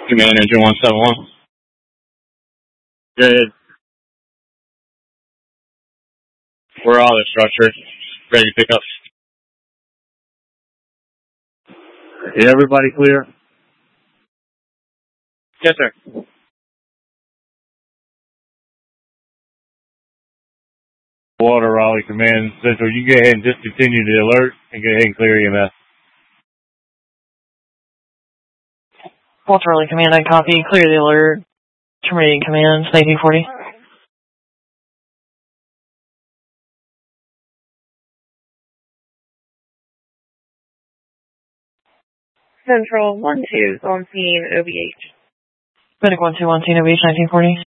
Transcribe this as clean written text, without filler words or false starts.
Command engine 171. Good. We're all the structure. Ready to pick up. Is everybody clear? Yes, sir. Water, Raleigh, Command Central, you go ahead and discontinue the alert and go ahead and clear EMS. Walter Raleigh Command, I copy. Clear the alert. Terminating commands, 1940. Central 1-2 on scene OVH. Medic 1-2 on scene OVH, 1940.